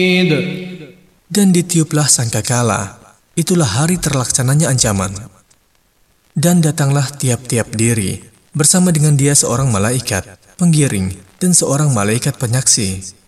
Dan ditiuplah sangkakala, itulah hari terlaksananya ancaman. Dan datanglah tiap-tiap diri, bersama dengan dia seorang malaikat, penggiring, dan seorang malaikat penyaksi.